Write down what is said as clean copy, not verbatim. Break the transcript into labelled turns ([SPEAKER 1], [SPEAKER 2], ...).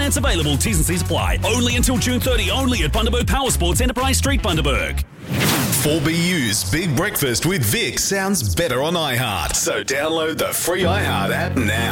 [SPEAKER 1] Finance available. T's and C's apply. Only until June 30. Only at Bundaberg Power Sports, Enterprise Street, Bundaberg.
[SPEAKER 2] 4BU's Big Breakfast with Vic sounds better on iHeart. So download the free iHeart app now.